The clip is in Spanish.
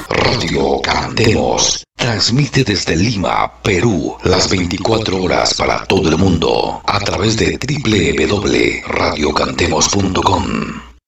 Radio Cantemos. Transmite desde Lima, Perú, las 24 horas para todo el mundo a través de www.radiocantemos.com.